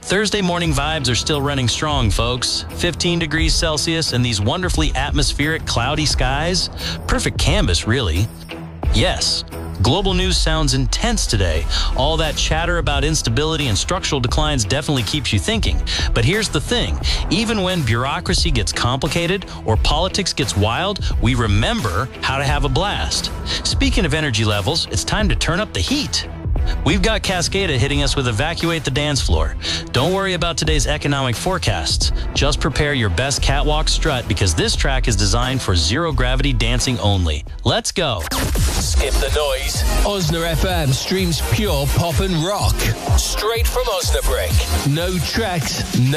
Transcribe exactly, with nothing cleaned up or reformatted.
Thursday morning vibes are still running strong, folks. fifteen degrees Celsius and these wonderfully atmospheric cloudy skies. Perfect canvas, really. Yes, global news sounds intense today. All that chatter about instability and structural declines definitely keeps you thinking. But here's the thing. Even when bureaucracy gets complicated or politics gets wild, we remember how to have a blast. Speaking of energy levels, it's time to turn up the heat. We've got Cascada hitting us with Evacuate the Dance Floor. Don't worry about today's economic forecasts. Just prepare your best catwalk strut because this track is designed for zero-gravity dancing only. Let's go. Skip the noise. Osna F M streams pure pop and rock. Straight from Osnabrück. No tracks, no